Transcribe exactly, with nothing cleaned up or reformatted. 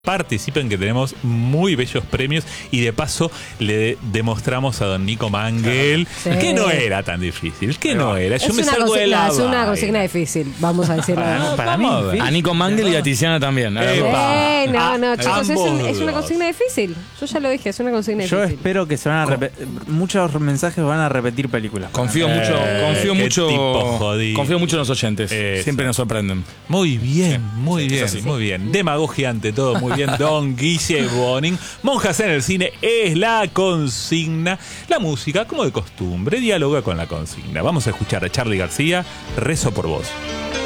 Participen, que tenemos muy bellos premios y de paso le demostramos a don Nico Mangel sí. que no era tan difícil, que no era. Yo es me salgo de la Es una consigna difícil, vamos a decirlo. Para, para mí, a, a Nico Mangel y a Tiziana también. Eh, no, no, chicos, es, un, es una consigna difícil. Yo ya lo dije, es una consigna Yo difícil. Yo espero que se van a repetir. Muchos mensajes van a repetir películas. Confío eh, mucho, confío mucho, confío mucho en los oyentes. Eso. Siempre nos sorprenden. Muy bien, sí, muy sí, bien, sí. muy bien. Demagogia ante todo, muy bien, don Guille Bonin. Monjas en el cine es la consigna. La música, como de costumbre, dialoga con la consigna. Vamos a escuchar a Charly García, Rezo por vos.